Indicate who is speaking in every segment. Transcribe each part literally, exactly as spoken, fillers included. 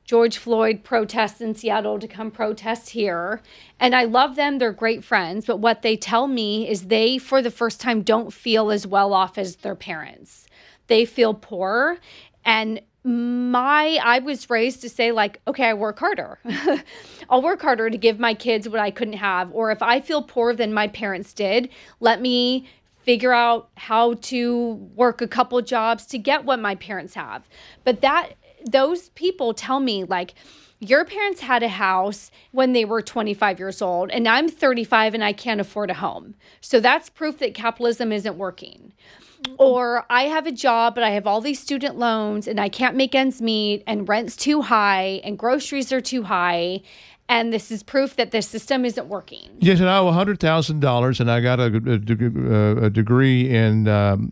Speaker 1: George Floyd protests in Seattle to come protest here. And I love them. They're great friends. But what they tell me is they, for the first time, don't feel as well off as their parents. They feel poor. And my, I was raised to say, like, okay, I work harder. I'll work harder to give my kids what I couldn't have. Or if I feel poorer than my parents did, let me figure out how to work a couple jobs to get what my parents have. But that, those people tell me, like, your parents had a house when they were twenty-five years old, and I'm thirty-five and I can't afford a home. So that's proof that capitalism isn't working. Or I have a job, but I have all these student loans and I can't make ends meet, and rent's too high and groceries are too high. And this is proof that the system isn't working.
Speaker 2: Yes, and I owe one hundred thousand dollars, and I got a, a, a degree in um,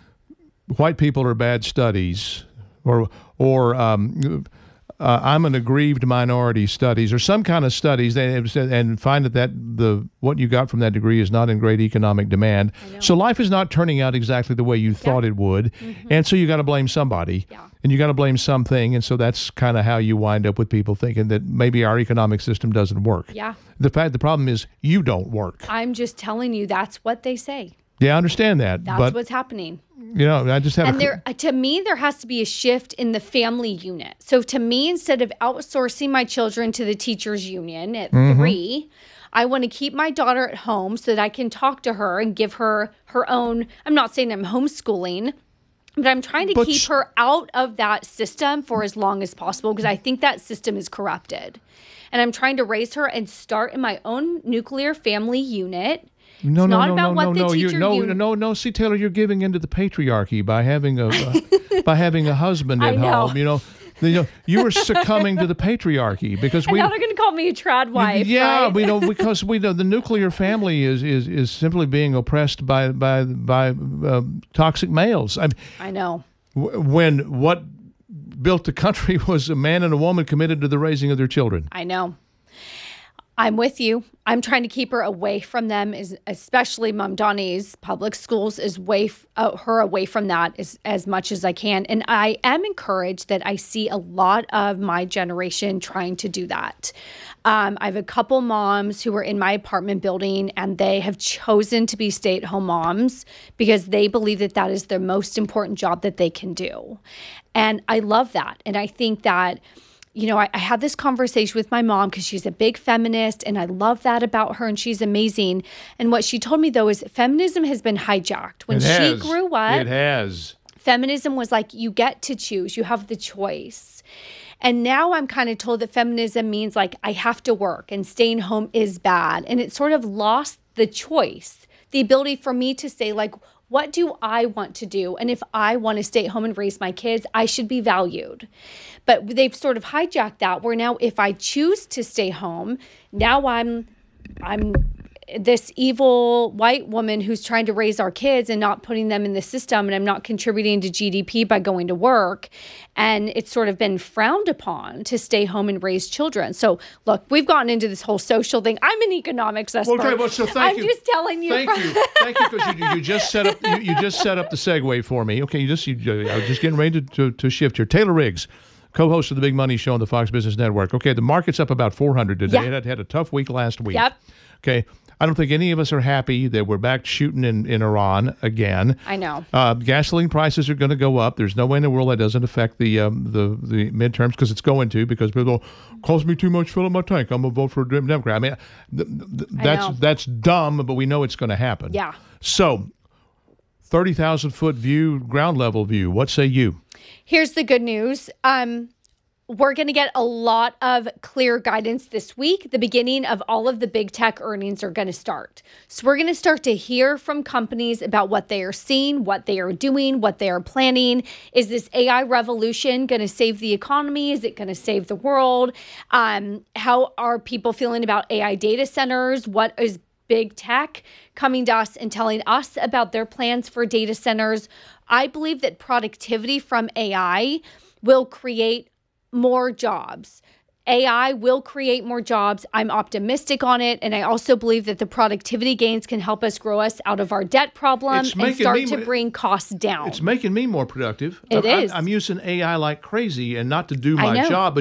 Speaker 2: white people are bad studies, or or um, uh, I'm an aggrieved minority studies, or some kind of studies, and find that, that the what you got from that degree is not in great economic demand. So life is not turning out exactly the way you thought yeah. it would, mm-hmm. and so you got to blame somebody. Yeah. And you got to blame something, and so that's kind of how you wind up with people thinking that maybe our economic system doesn't work.
Speaker 1: Yeah.
Speaker 2: The fact, the problem is you don't work.
Speaker 1: I'm just telling you that's what they say.
Speaker 2: Yeah, I understand that.
Speaker 1: That's
Speaker 2: but,
Speaker 1: what's happening.
Speaker 2: You know, I just have.
Speaker 1: And
Speaker 2: a,
Speaker 1: there, to me, there has to be a shift in the family unit. So to me, instead of outsourcing my children to the teachers union at mm-hmm. three, I want to keep my daughter at home so that I can talk to her and give her her own. I'm not saying I'm homeschooling. But I'm trying to but keep her out of that system for as long as possible, because I think that system is corrupted. And I'm trying to raise her and start in my own nuclear family unit.
Speaker 2: No,
Speaker 1: it's
Speaker 2: no,
Speaker 1: not
Speaker 2: no,
Speaker 1: about
Speaker 2: no,
Speaker 1: what
Speaker 2: no,
Speaker 1: the
Speaker 2: no,
Speaker 1: teacher
Speaker 2: you, no,
Speaker 1: uni-
Speaker 2: no, no. See, Taylor, you're giving into the patriarchy by having a uh, by having a husband at home. You know, you know, you were succumbing to the patriarchy because
Speaker 1: and
Speaker 2: we.
Speaker 1: now they're going to call me a trad wife.
Speaker 2: Yeah,
Speaker 1: right?
Speaker 2: we know because we know the nuclear family is is, is simply being oppressed by by by uh, toxic males. I,
Speaker 1: I know.
Speaker 2: When what built the country was a man and a woman committed to the raising of their children.
Speaker 1: I know. I'm with you. I'm trying to keep her away from them, is especially Mamdani's public schools, is way f- uh, her away from that as, as much as I can. And I am encouraged that I see a lot of my generation trying to do that. Um, I have a couple moms who are in my apartment building, and they have chosen to be stay-at-home moms because they believe that that is their most important job that they can do. And I love that. And I think that, you know, I, I had this conversation with my mom because she's a big feminist, and I love that about her, and she's amazing. And what she told me, though, is feminism has been hijacked. When
Speaker 2: it
Speaker 1: she
Speaker 2: has.
Speaker 1: grew up,
Speaker 2: it has.
Speaker 1: Feminism was like, you get to choose. You have the choice. And now I'm kind of told that feminism means like I have to work and staying home is bad. And it sort of lost the choice, the ability for me to say, like, what do I want to do? And if I want to stay at home and raise my kids, I should be valued. But they've sort of hijacked that, where now if I choose to stay home, now I'm I'm this evil white woman who's trying to raise our kids and not putting them in the system, and I'm not contributing to G D P by going to work. And it's sort of been frowned upon to stay home and raise children. So look, we've gotten into this whole social thing. I'm an economics expert.
Speaker 2: Okay, well, so thank
Speaker 1: I'm
Speaker 2: you.
Speaker 1: just telling you.
Speaker 2: Thank you, thank you, because you, you just set up you, you just set up the segue for me. Okay, you just you, I was just getting ready to, to, to shift here. Taylor Riggs, co-host of the Big Money Show on the Fox Business Network. Okay, the market's up about four hundred today.
Speaker 1: Yeah.
Speaker 2: It had, had a tough week last week.
Speaker 1: Yep.
Speaker 2: Okay. I don't think any of us are happy that we're back shooting in, in Iran again.
Speaker 1: I know.
Speaker 2: Uh, gasoline prices are going to go up. There's no way in the world that doesn't affect the um, the, the midterms, because it's going to, because people cost me too much to fill up my tank. I'm going to vote for a Democrat. I mean, th- th- that's
Speaker 1: know.
Speaker 2: that's dumb, but we know it's going to happen.
Speaker 1: Yeah.
Speaker 2: So, thirty thousand foot view, ground level view. What say you?
Speaker 1: Here's the good news. Um, We're going to get a lot of clear guidance this week. The beginning of all of the big tech earnings are going to start. So we're going to start to hear from companies about what they are seeing, what they are doing, what they are planning. Is this A I revolution going to save the economy? Is it going to save the world? Um, how are people feeling about A I data centers? What is big tech coming to us and telling us about their plans for data centers? I believe that productivity from A I will create more jobs. A I will create more jobs. I'm optimistic on it. And I also believe that the productivity gains can help us grow us out of our debt problem and start me, to bring costs down.
Speaker 2: It's making me more productive.
Speaker 1: It
Speaker 2: I'm,
Speaker 1: is.
Speaker 2: I'm using A I like crazy, and not to do my job, but